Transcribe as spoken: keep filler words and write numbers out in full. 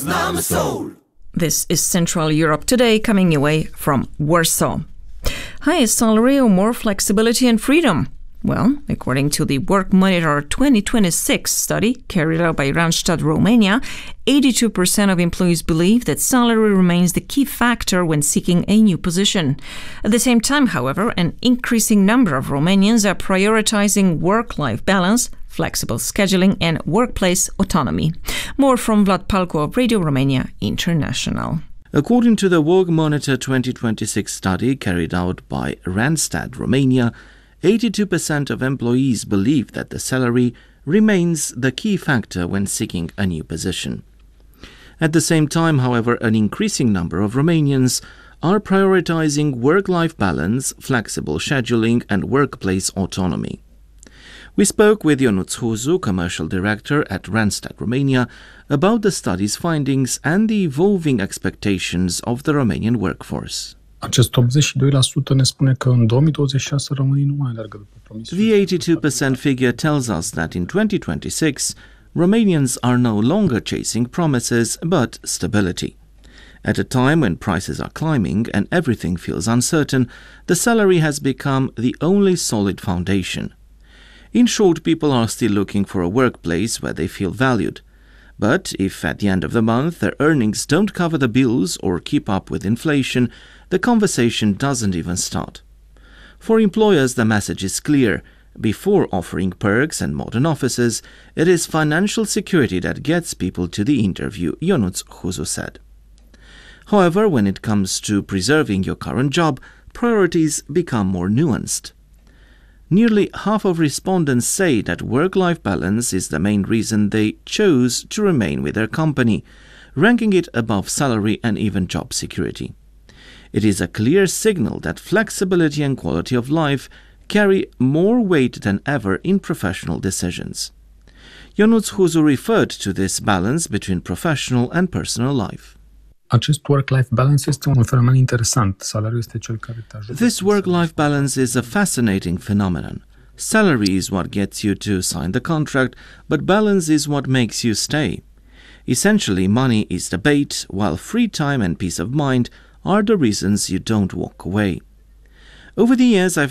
Znamy soul. This is Central Europe Today, coming your way from Warsaw. Higher salary or more flexibility and freedom? Well, according to the Work Monitor twenty twenty-six study carried out by Randstad Romania, eighty-two percent of employees believe that salary remains the key factor when seeking a new position. At the same time, however, an increasing number of Romanians are prioritizing work-life balance, flexible scheduling and workplace autonomy. More from Vlad Palcu of Radio Romania International. According to the Work Monitor twenty twenty-six study carried out by Randstad Romania, eighty-two percent of employees believe that the salary remains the key factor when seeking a new position. At the same time, however, an increasing number of Romanians are prioritizing work-life balance, flexible scheduling and workplace autonomy. We spoke with Ionuț Huzu, Commercial Director at Randstad Romania, about the study's findings and the evolving expectations of the Romanian workforce. Acest optzeci și doi la sută ne spune că în două mii douăzeci și șase românii nu mai alergă după promisiuni. The eighty-two percent figure tells us that in twenty twenty-six, Romanians are no longer chasing promises but stability. At a time when prices are climbing and everything feels uncertain, the salary has become the only solid foundation. In short, people are still looking for a workplace where they feel valued. But if at the end of the month their earnings don't cover the bills or keep up with inflation, the conversation doesn't even start. For employers, the message is clear. Before offering perks and modern offices, it is financial security that gets people to the interview, Ionuț Huzu said. However, when it comes to preserving your current job, priorities become more nuanced. Nearly half of respondents say that work-life balance is the main reason they chose to remain with their company, ranking it above salary and even job security. It is a clear signal that flexibility and quality of life carry more weight than ever in professional decisions. Ionuț Huzu referred to this balance between professional and personal life. Acest work-life balance este un fenomen interesant. Salariul este cel care te ajută. This work-life balance is a fascinating phenomenon. Salary is what gets you to sign the contract, but balance is what makes you stay. Essentially, money is the bait, while free time and peace of mind are the reasons you don't walk away. Over the years, I've